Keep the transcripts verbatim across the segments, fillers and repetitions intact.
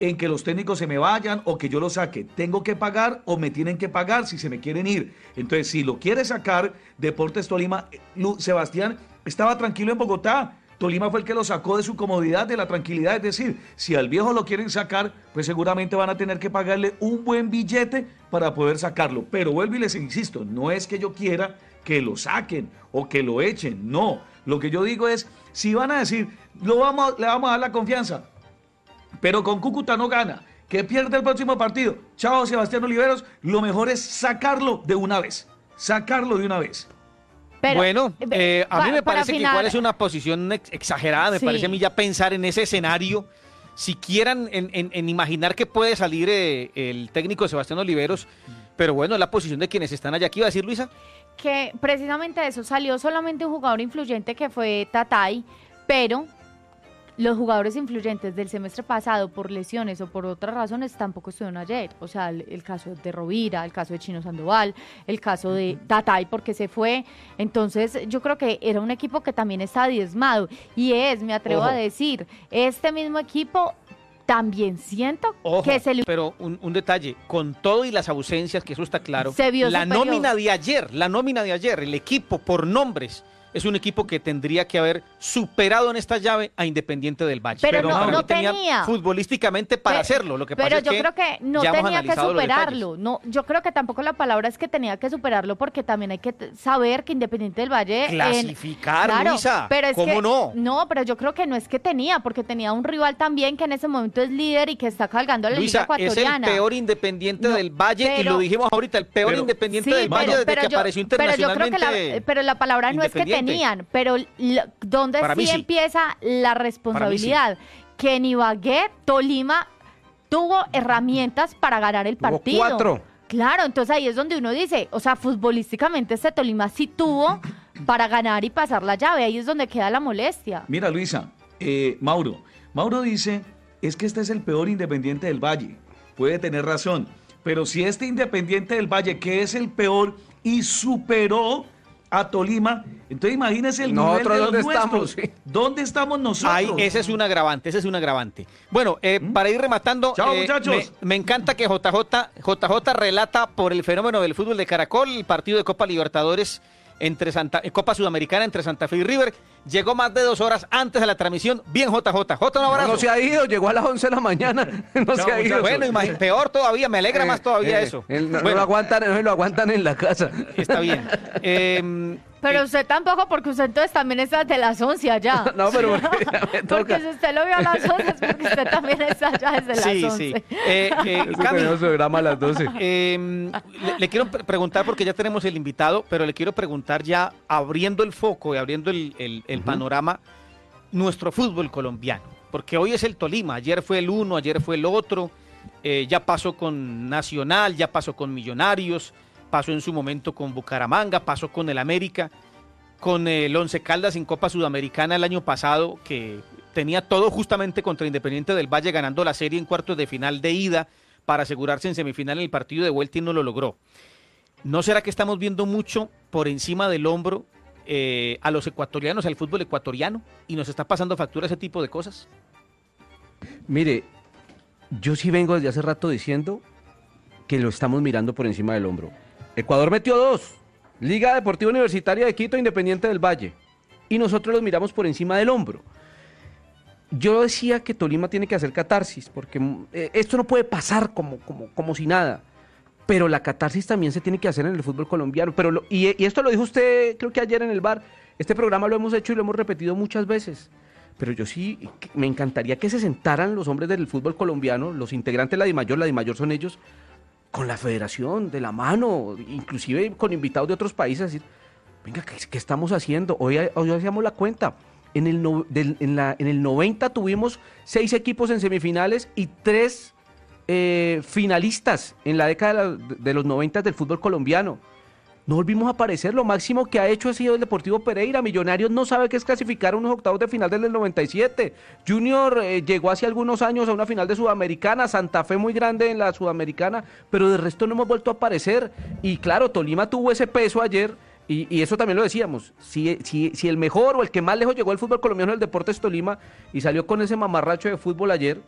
en que los técnicos se me vayan o que yo lo saque. Tengo que pagar o me tienen que pagar si se me quieren ir. Entonces, si lo quiere sacar Deportes Tolima, Lu- Sebastián estaba tranquilo en Bogotá. Tolima fue el que lo sacó de su comodidad, de la tranquilidad. Es decir, si al viejo lo quieren sacar, pues seguramente van a tener que pagarle un buen billete para poder sacarlo. Pero vuelvo y les insisto, no es que yo quiera que lo saquen o que lo echen. No, lo que yo digo es, si van a decir, lo vamos, le vamos a dar la confianza, pero con Cúcuta no gana, que pierde el próximo partido. Chao, Sebastián Oliveros, lo mejor es sacarlo de una vez. Sacarlo de una vez. Pero, bueno, eh, a pa- mí me para parece que final- igual es una posición ex- exagerada, me Sí. parece a mí ya pensar en ese escenario, si quieran en, en- en imaginar que puede salir eh, el técnico de Sebastián Oliveros, pero bueno, es la posición de quienes están allá. ¿Qué iba a decir, Luisa? que precisamente de eso salió solamente un jugador influyente que fue Tatay, pero los jugadores influyentes del semestre pasado por lesiones o por otras razones tampoco estuvieron ayer. O sea, el, el caso de Rovira, el caso de Chino Sandoval, el caso de Tatay porque se fue. Entonces yo creo que era un equipo que también está diezmado y es, me atrevo Ojo. a decir, este mismo equipo también siento Ojo, que se le... pero un, un detalle, con todo y las ausencias, que eso está claro, Se vio la superior. nómina de ayer, la nómina de ayer, el equipo por nombres, es un equipo que tendría que haber superado en esta llave a Independiente del Valle. Pero no- para no mí tenía tenía. futbolísticamente para Pe- hacerlo. Lo que pero pasa es yo que creo que no ya hemos tenía que analizado los detalles. superarlo. No, yo creo que tampoco la palabra es que tenía que superarlo porque también hay que t- saber que Independiente del Valle en- Clasificar, Claro, Luisa, pero es ¿cómo que- no? No, pero yo creo que no es que tenía, porque tenía un rival también que en ese momento es líder y que está cargando a la Luisa, Liga es el Ecuatoriana. peor Independiente No, del Valle y pero- lo dijimos ahorita, el peor pero- Independiente Sí, del Valle pero, desde pero que yo, apareció pero yo creo que internacionalmente. la, pero la palabra no es que Independiente. tenían, pero l- ¿dónde Para mí sí sí. empieza la responsabilidad? Que en Ibagué, Tolima tuvo herramientas para ganar el Tuvo partido. cuatro. Claro, entonces ahí es donde uno dice, o sea, futbolísticamente este Tolima sí tuvo para ganar y pasar la llave, ahí es donde queda la molestia. Mira, Luisa, eh, Mauro. Mauro dice, es que este es el peor Independiente del Valle. Puede tener razón. Pero si este Independiente del Valle, que es el peor y superó a Tolima, entonces imagínense el nivel Nosotros, de los ¿dónde nuestros. estamos? Sí. ¿Dónde estamos nosotros? Ahí, ese es un agravante, ese es un agravante. Bueno, eh, para ir rematando, Chao, eh, muchachos. Me, me encanta que J J, J J relata por el fenómeno del fútbol de Caracol, el partido de Copa Libertadores entre Santa, eh, Copa Sudamericana entre Santa Fe y River. Llegó más de dos horas antes de la transmisión. Bien, J J. J, un No, abrazo. no se ha ido, llegó a las once de la mañana. No Chao, se ha ido. muchachos. Bueno, imagi- peor todavía, me alegra más todavía Eh, eso. él no, no Bueno, lo aguantan, no lo aguantan en la casa. está bien. Eh, Pero usted tampoco, porque usted entonces también está de las once allá. No, pero porque ya me Porque toca. si usted lo vio a las once es porque usted también está allá desde sí, las sí. once. Eh, eh, Es que Cami, tenemos programa a las doce. Eh, le, le quiero pre- preguntar, porque ya tenemos el invitado, pero le quiero preguntar ya, abriendo el foco y abriendo el, el- el panorama, nuestro fútbol colombiano. Porque hoy es el Tolima, ayer fue el uno, ayer fue el otro, eh, ya pasó con Nacional, ya pasó con Millonarios, pasó en su momento con Bucaramanga, pasó con el América, con el Once Caldas en Copa Sudamericana el año pasado, que tenía todo justamente contra Independiente del Valle, ganando la serie en cuartos de final de ida para asegurarse en semifinal en el partido de vuelta y no lo logró. ¿No será que estamos viendo mucho por encima del hombro eh, a los ecuatorianos, al fútbol ecuatoriano, y nos está pasando factura ese tipo de cosas? Mire, yo sí vengo desde hace rato diciendo que lo estamos mirando por encima del hombro. Ecuador metió dos. Liga Deportiva Universitaria de Quito, Independiente del Valle. Y nosotros los miramos por encima del hombro. Yo decía que Tolima tiene que hacer catarsis, porque eh, esto no puede pasar como, como, como si nada. Pero la catarsis también se tiene que hacer en el fútbol colombiano. Pero lo- y, y esto lo dijo usted, creo que ayer en el bar. Este programa lo hemos hecho y lo hemos repetido muchas veces. Pero yo sí, me encantaría que se sentaran los hombres del fútbol colombiano, los integrantes de la DIMAYOR, la DIMAYOR son ellos, con la federación, de la mano, inclusive con invitados de otros países, decir, venga, ¿qué, qué estamos haciendo? Hoy, hoy hacíamos la cuenta. En el, no- del- en, la, en el noventa tuvimos seis equipos en semifinales y tres eh, finalistas en la década de, la- de los noventa del fútbol colombiano. No volvimos a aparecer, lo máximo que ha hecho ha sido el Deportivo Pereira. Millonarios no sabe qué es clasificar a unos octavos de final desde el noventa y siete. Junior eh, llegó hace algunos años a una final de Sudamericana, Santa Fe muy grande en la Sudamericana, pero de resto no hemos vuelto a aparecer. Y claro, Tolima tuvo ese peso ayer, y, y eso también lo decíamos, si, si, si el mejor o el que más lejos llegó al fútbol colombiano es el Deportes Tolima, y salió con ese mamarracho de fútbol ayer,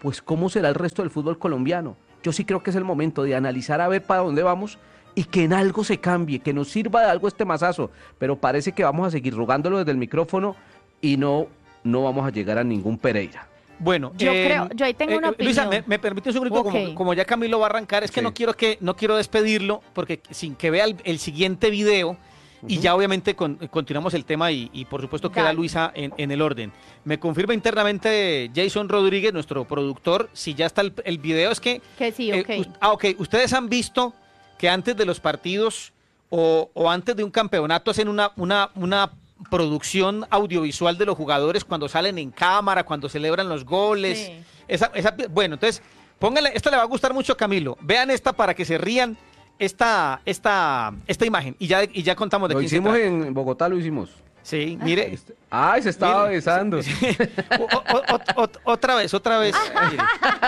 pues ¿cómo será el resto del fútbol colombiano? Yo sí creo que es el momento de analizar a ver para dónde vamos y que en algo se cambie, que nos sirva de algo este mazazo, pero parece que vamos a seguir rogándolo desde el micrófono y no, no vamos a llegar a ningún Pereira. Bueno, Yo eh, creo, yo ahí tengo eh, una opinión. Luisa, ¿me, me permites un grito? Ok. Como, como ya Camilo va a arrancar, es que Sí. no quiero que no quiero despedirlo, porque sin que vea el, el siguiente video, y ya obviamente con- continuamos el tema y, y por supuesto queda Dale. Luisa en, en el orden. Me confirma internamente Jason Rodríguez, nuestro productor, si ya está el, el video, es que... Que sí, eh, ok. us- ah, ok, ustedes han visto que antes de los partidos o, o antes de un campeonato hacen una, una, una producción audiovisual de los jugadores cuando salen en cámara, cuando celebran los goles. Sí. Esa, esa, bueno, entonces, pónganle, esta le va a gustar mucho a Camilo. Vean esta para que se rían, esta, esta, esta imagen. Y ya, y ya contamos de Lo quién se hicimos trata. en Bogotá, lo hicimos. Sí, mire. Ay, se estaba Mire. besando. O- o- o- o- otra vez, otra vez. Mire.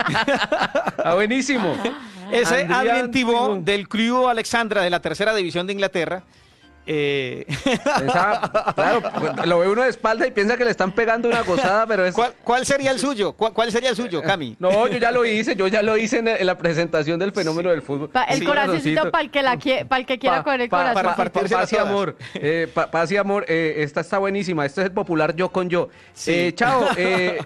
Ah, buenísimo. Ese Adrián Adrien Thibaut Thibaut. del Crew Alexandra de la tercera división de Inglaterra. Eh, Esa- claro, pues, lo ve uno de espalda y piensa que le están pegando una gozada, pero es... ¿cuál, cuál sería el suyo? ¿Cuál, cuál sería el suyo, Cami? No, yo ya lo hice, yo ya lo hice en, en la presentación del fenómeno del fútbol. Pa- el Sí, corazoncito corazoncito. para el que, la quie- pa' el que quiera Pa- coger el pa- corazón. para pa- partirse paz y todas. amor, eh, pa- paz y amor, eh, esta está buenísima, este es el popular yo con yo. Sí. Eh, chao, eh,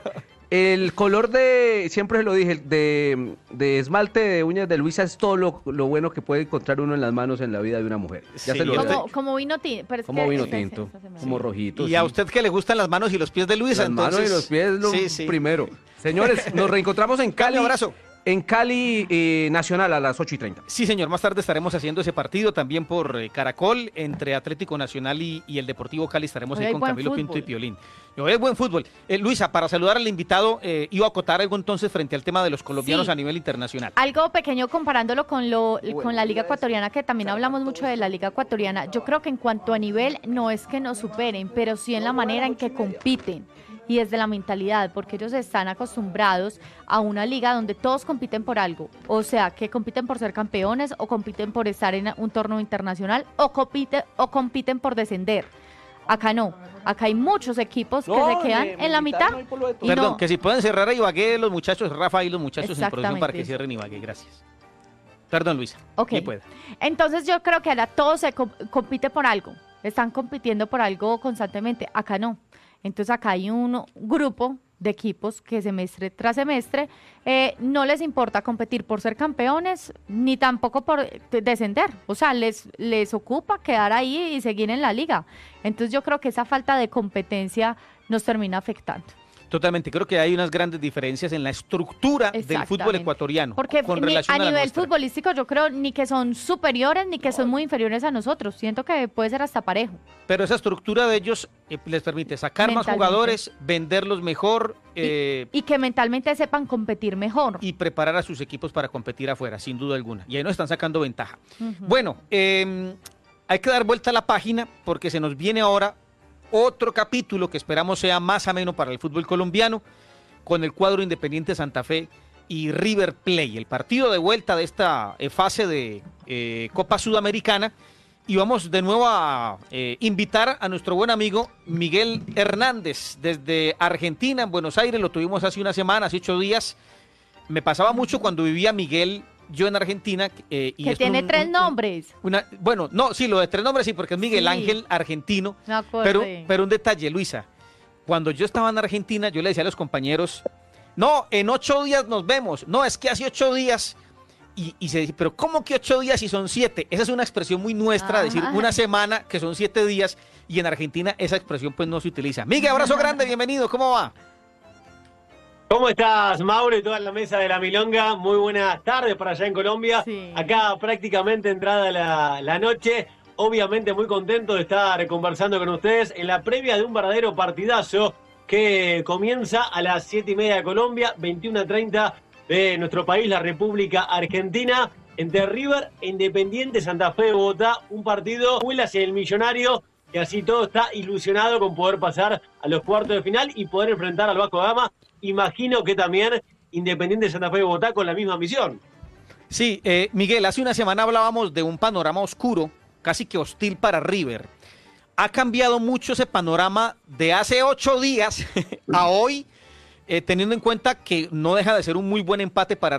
el color de, siempre lo dije, de, de esmalte de uñas de Luisa es todo lo, lo bueno que puede encontrar uno en las manos en la vida de una mujer. Ya Sí, se lo yo digo. Como, como vino tinto. pero es Como que vino esa- tinto, esa se me como olvidó. rojito. Y a sí. usted que le gustan las manos y los pies de Luisa, Las entonces... manos y los pies lo Sí, sí. primero. Señores, nos reencontramos en Cali. Un abrazo. En Cali eh, Nacional a las ocho y treinta. Sí, señor, más tarde estaremos haciendo ese partido también por eh, Caracol entre Atlético Nacional y, y el Deportivo Cali. Estaremos Hoy ahí hay con buen Camilo Pinto y fútbol. Piolín. Y hoy es buen fútbol. Eh, Luisa, para saludar al invitado, eh, iba a acotar algo entonces frente al tema de los colombianos Sí. a nivel internacional. Algo pequeño comparándolo con lo con la Liga Ecuatoriana, que también hablamos mucho de la Liga Ecuatoriana. Yo creo que en cuanto a nivel no es que nos superen, pero sí en la manera en que compiten y desde la mentalidad, porque ellos están acostumbrados a una liga donde todos compiten por algo, o sea, que compiten por ser campeones o compiten por estar en un torneo internacional o compite, o compiten por descender. Acá no, acá hay muchos equipos que se quedan en la mitad. y Perdón, no- que si pueden cerrar a Ibagué los muchachos, Rafa y los muchachos en producción para que Exactamente. cierren Ibagué. Gracias. Perdón, Luisa. Ok. Sí puede. Entonces yo creo que ahora todo se com- compite por algo. Están compitiendo por algo constantemente. Acá no. Entonces acá hay un grupo de equipos que semestre tras semestre eh, no les importa competir por ser campeones ni tampoco por eh, descender. O sea, les, les ocupa quedar ahí y seguir en la liga. Entonces yo creo que esa falta de competencia nos termina afectando. Totalmente, creo que hay unas grandes diferencias en la estructura del fútbol Exactamente. ecuatoriano. Porque con ni- relación a la nivel nuestra. futbolístico yo creo ni que son superiores ni que son muy inferiores a nosotros. Siento que puede ser hasta parejo. Pero esa estructura de ellos eh, les permite sacar más Mentalmente. jugadores, venderlos mejor eh, Y que mentalmente sepan competir mejor. y preparar a sus equipos para competir afuera, sin duda alguna. Y ahí nos están sacando ventaja. Ujú. Bueno, eh, hay que dar vuelta a la página porque se nos viene ahora otro capítulo que esperamos sea más ameno para el fútbol colombiano con el cuadro Independiente Santa Fe y River Plate, el partido de vuelta de esta eh, fase de eh, Copa Sudamericana. Y vamos de nuevo a eh, invitar a nuestro buen amigo Miguel Hernández desde Argentina, en Buenos Aires. Lo tuvimos hace una semana, hace ocho días. Me pasaba mucho cuando vivía Miguel, yo en Argentina. eh, y que esto tiene un- tres un- nombres. una, bueno, no, sí, lo de tres nombres sí, porque es Miguel Sí. Ángel argentino. Me acordé. Pero, pero un detalle, Luisa. Cuando yo estaba en Argentina, yo le decía a los compañeros, no, en ocho días nos vemos. No, es que hace ocho días. Y, y se dice, pero ¿cómo que ocho días si son siete? Esa es una expresión muy nuestra, Ah. decir una semana que son siete días. Y en Argentina esa expresión pues no se utiliza. Miguel, abrazo grande, bienvenido, ¿cómo va? ¿Cómo estás, Mauro, y toda la mesa de la Milonga? Muy buenas tardes para allá en Colombia. Sí. Acá prácticamente entrada la, la noche. Obviamente muy contento de estar conversando con ustedes en la previa de un verdadero partidazo que comienza a las siete y media de Colombia, veintiuna treinta de nuestro país, la República Argentina, entre River e Independiente Santa Fe de Bogotá. Un partido muy hacia el millonario, que así todo está ilusionado con poder pasar a los cuartos de final y poder enfrentar al Vasco da Gama. Imagino que también Independiente Santa Fe de Bogotá con la misma misión. Sí, eh, Miguel, hace una semana hablábamos de un panorama oscuro, casi que hostil para River. Ha cambiado mucho ese panorama de hace ocho días a hoy. eh, teniendo en cuenta que no deja de ser un muy buen empate para